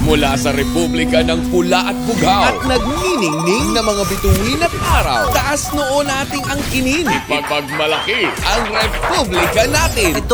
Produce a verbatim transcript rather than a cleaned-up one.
Mula sa Republika ng Pula at Bughaw at nagniningning na mga bituin at araw. Taas noo nating ang kinin. Ipagmalaki ang Republika natin.